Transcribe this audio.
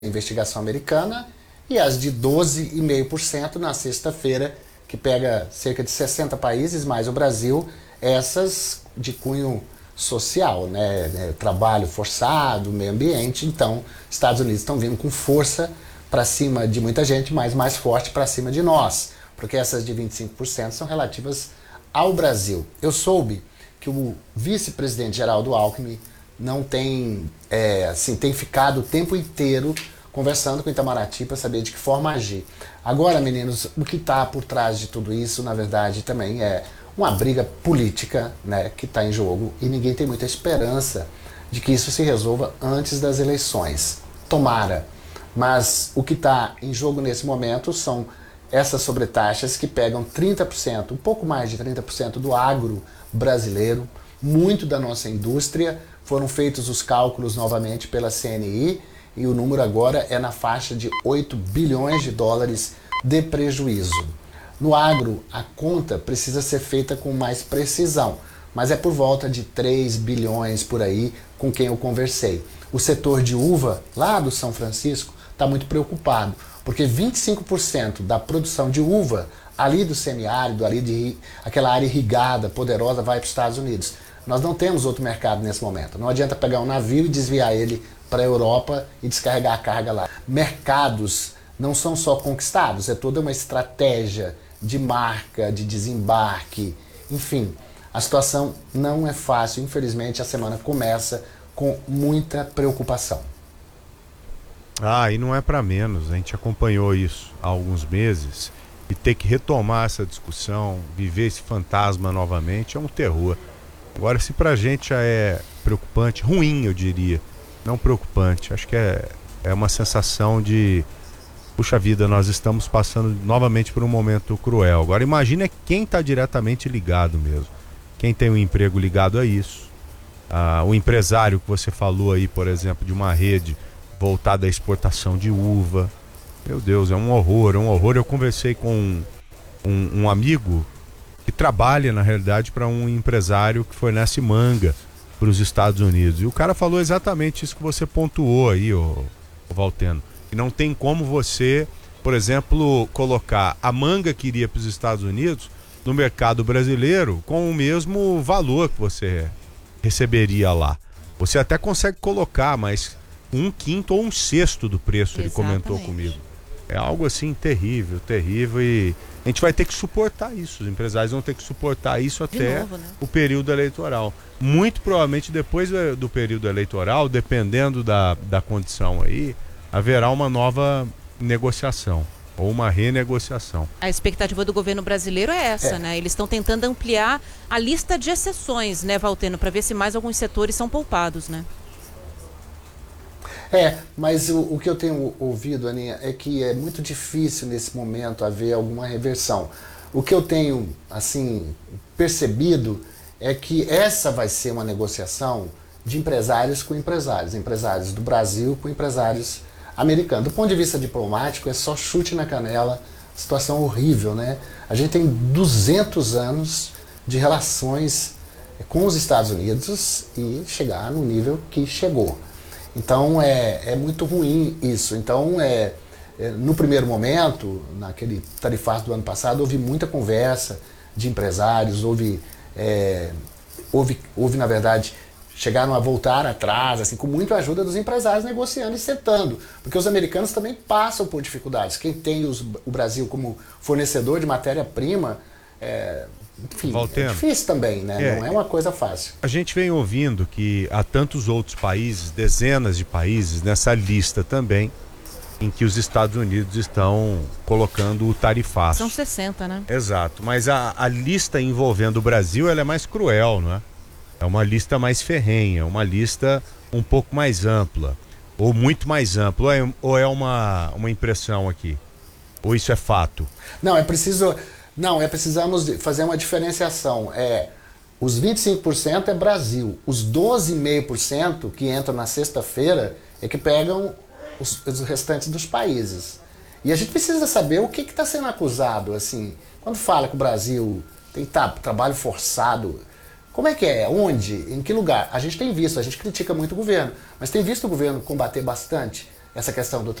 investigação americana, e as de 12,5% na sexta-feira, que pega cerca de 60 países, mais o Brasil, essas de cunho social, né? Trabalho forçado, meio ambiente. Então, Estados Unidos estão vindo com força para cima de muita gente, mas mais forte para cima de nós, porque essas de 25% são relativas ao Brasil. Eu soube que o vice-presidente Geraldo Alckmin não tem, tem ficado o tempo inteiro conversando com o Itamaraty para saber de que forma agir. Agora, meninos, o que está por trás de tudo isso, na verdade, também é uma briga política, né, que está em jogo, e ninguém tem muita esperança de que isso se resolva antes das eleições. Tomara. Mas o que está em jogo nesse momento são essas sobretaxas que pegam 30%, um pouco mais de 30% do agro brasileiro, muito da nossa indústria. Foram feitos os cálculos novamente pela CNI e o número agora é na faixa de 8 bilhões de dólares de prejuízo. No agro, a conta precisa ser feita com mais precisão, mas é por volta de 3 bilhões por aí com quem eu conversei. O setor de uva, lá do São Francisco, está muito preocupado, porque 25% da produção de uva ali do semiárido, aquela área irrigada, poderosa, vai para os Estados Unidos. Nós não temos outro mercado nesse momento. Não adianta pegar um navio e desviar ele para a Europa e descarregar a carga lá. Mercados não são só conquistados, é toda uma estratégia de marca, de desembarque, enfim. A situação não é fácil. Infelizmente, a semana começa com muita preocupação. E não é para menos. A gente acompanhou isso há alguns meses e ter que retomar essa discussão, viver esse fantasma novamente, é um terror. Agora, se pra gente já é preocupante, ruim eu diria, não preocupante, acho que é uma sensação de, puxa vida, nós estamos passando novamente por um momento cruel. Agora imagina quem está diretamente ligado mesmo, quem tem um emprego ligado a isso, o empresário que você falou aí, por exemplo, de uma rede voltada à exportação de uva. Meu Deus, é um horror, é um horror. Eu conversei com um amigo que trabalha, na realidade, para um empresário que fornece manga para os Estados Unidos. E o cara falou exatamente isso que você pontuou aí, ô Valteno. Que não tem como você, por exemplo, colocar a manga que iria para os Estados Unidos no mercado brasileiro com o mesmo valor que você receberia lá. Você até consegue colocar, mas 1/5 ou 1/6 do preço, ele comentou comigo. É algo assim terrível, terrível, e a gente vai ter que suportar isso. Os empresários vão ter que suportar isso até o período eleitoral. Muito provavelmente depois do período eleitoral, dependendo da condição aí, haverá uma nova negociação ou uma renegociação. A expectativa do governo brasileiro é essa, né? Eles estão tentando ampliar a lista de exceções, né, Valteno, para ver se mais alguns setores são poupados, né? Mas o que eu tenho ouvido, Aninha, é que é muito difícil nesse momento haver alguma reversão. O que eu tenho, assim, percebido é que essa vai ser uma negociação de empresários com empresários, empresários do Brasil com empresários americanos. Do ponto de vista diplomático, é só chute na canela, situação horrível, né? A gente tem 200 anos de relações com os Estados Unidos e chegar no nível que chegou. Então é muito ruim isso. Então no primeiro momento, naquele tarifaço do ano passado, houve muita conversa de empresários, houve na verdade, chegaram a voltar atrás, assim, com muita ajuda dos empresários negociando e sentando, porque os americanos também passam por dificuldades. Quem tem o Brasil como fornecedor de matéria-prima, enfim, Valteno, é difícil também, né? Não é uma coisa fácil. A gente vem ouvindo que há tantos outros países, dezenas de países nessa lista também, em que os Estados Unidos estão colocando o tarifaço. São 60, né? Exato, mas a lista envolvendo o Brasil, ela é mais cruel, não é? É uma lista mais ferrenha, uma lista um pouco mais ampla, ou muito mais ampla, ou é uma impressão aqui? Ou isso é fato? Precisamos fazer uma diferenciação. Os 25% é Brasil. Os 12,5% que entram na sexta-feira é que pegam os restantes dos países. E a gente precisa saber o que está sendo acusado. Assim, quando fala que o Brasil tem trabalho forçado, como é que é? Onde? Em que lugar? A gente tem visto, a gente critica muito o governo, mas tem visto o governo combater bastante essa questão do